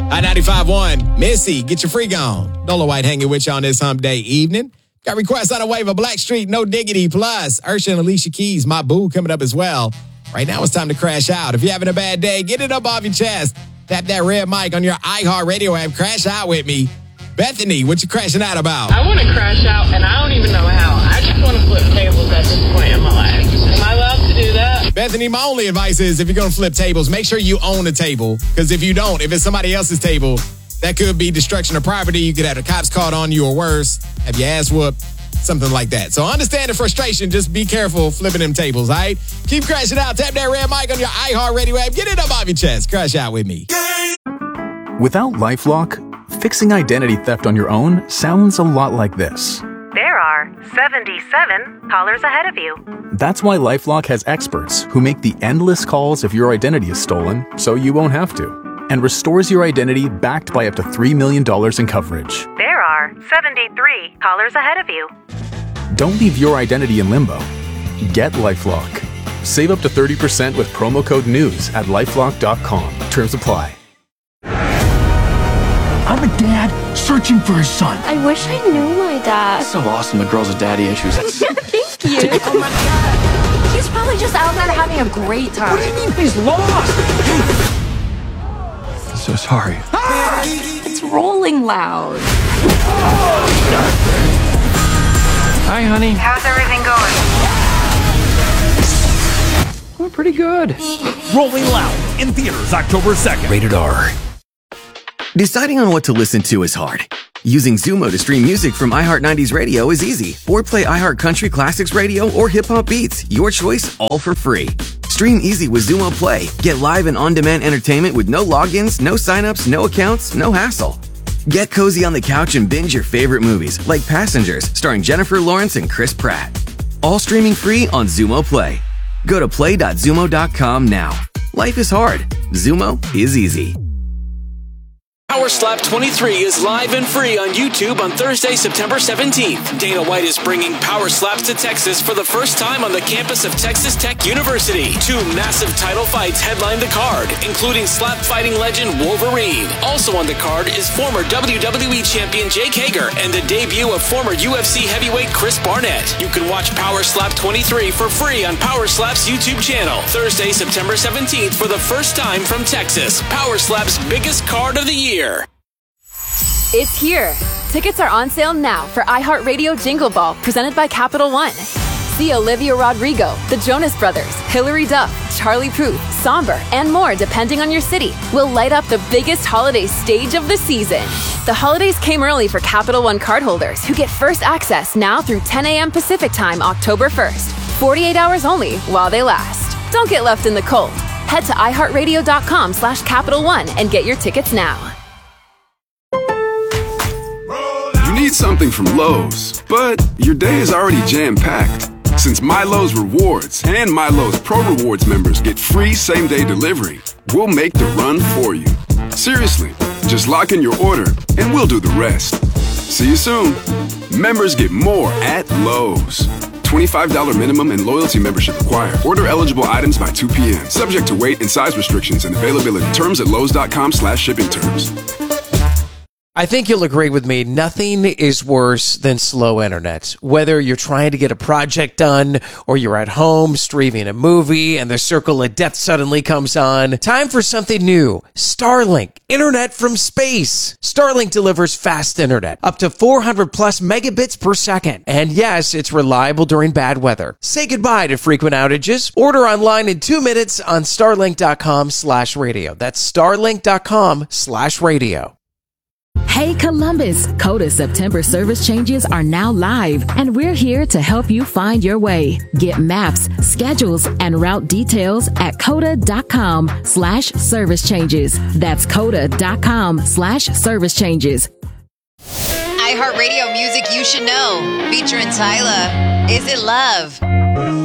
I-95.1, Missy, get your freak on. Dola White hanging with you on this hump day evening. Got requests on the way for Blackstreet, No Diggity, plus Ursha and Alicia Keys, My Boo, coming up as well. Right now it's time to crash out. If you're having a bad day, get it up off your chest. Tap that red mic on your iHeartRadio app. Crash out with me. Bethany, what you crashing out about? I want to crash out, and I don't even know how. I just want to flip tables at this point in my life. Am I allowed to do that? Bethany, my only advice is if you're going to flip tables, make sure you own a table. Because if you don't, if it's somebody else's table, that could be destruction of property. You could have the cops called on you or worse, have your ass whooped, something like that. So understand the frustration. Just be careful flipping them tables, all right? Keep crashing out. Tap that red mic on your iHeartRadio app. Get it up off your chest. Crash out with me. Without LifeLock, fixing identity theft on your own sounds a lot like this. There are 77 callers ahead of you. That's why LifeLock has experts who make the endless calls if your identity is stolen, so you won't have to, and restores your identity backed by up to $3 million in coverage. There are 73 callers ahead of you. Don't leave your identity in limbo. Get LifeLock. Save up to 30% with promo code NEWS at LifeLock.com. Terms apply. I'm a dad searching for his son. I wish I knew my dad. So awesome, the girls with daddy issues. Thank you. Oh my God. He's probably just out there having a great time. What do you mean he's lost? So sorry. It's rolling loud. Hi, honey. How's everything going? Well, pretty good. Rolling Loud in theaters October 2nd. Rated R. Deciding on what to listen to is hard. Using Zumo to stream music from iHeart 90s Radio is easy. Or play iHeart Country Classics Radio or Hip Hop Beats. Your choice, all for free. Stream easy with Zumo Play. Get live and on-demand entertainment with no logins, no signups, no accounts, no hassle. Get cozy on the couch and binge your favorite movies, like Passengers, starring Jennifer Lawrence and Chris Pratt. All streaming free on Zumo Play. Go to play.zumo.com now. Life is hard. Zumo is easy. Power Slap 23 is live and free on YouTube on Thursday, September 17th. Dana White is bringing Power Slaps to Texas for the first time on the campus of Texas Tech University. 2 massive title fights headline the card, including slap fighting legend Wolverine. Also on the card is former WWE champion Jake Hager and the debut of former UFC heavyweight Chris Barnett. You can watch Power Slap 23 for free on Power Slap's YouTube channel. Thursday, September 17th for the first time from Texas. Power Slap's biggest card of the year. It's here. Tickets are on sale now for iHeartRadio Jingle Ball, presented by Capital One. See Olivia Rodrigo, the Jonas Brothers, Hilary Duff, Charlie Puth, Somber, and more depending on your city will light up the biggest holiday stage of the season. The holidays came early for Capital One cardholders who get first access now through 10 a.m. Pacific Time, October 1st. 48 hours only while they last. Don't get left in the cold. Head to iHeartRadio.com/Capital One and get your tickets now. You need something from Lowe's, but your day is already jam-packed. Since MyLowe's Rewards and MyLowe's Pro Rewards members get free same-day delivery, we'll make the run for you. Seriously, just lock in your order and we'll do the rest. See you soon. Members get more at Lowe's. $25 minimum and loyalty membership required. Order eligible items by 2 p.m. Subject to weight and size restrictions and availability. Terms at lowes.com/shipping terms. I think you'll agree with me. Nothing is worse than slow internet. Whether you're trying to get a project done or you're at home streaming a movie and the circle of death suddenly comes on. Time for something new. Starlink. Internet from space. Starlink delivers fast internet. Up to 400 plus megabits per second. And yes, it's reliable during bad weather. Say goodbye to frequent outages. Order online in 2 minutes on starlink.com/radio. That's starlink.com/radio. Hey Columbus, Coda September service changes are now live, and we're here to help you find your way. Get maps, schedules, and route details at coda.com/service changes. That's coda.com/service changes. iHeartRadio music you should know, featuring Tyla. Is It Love?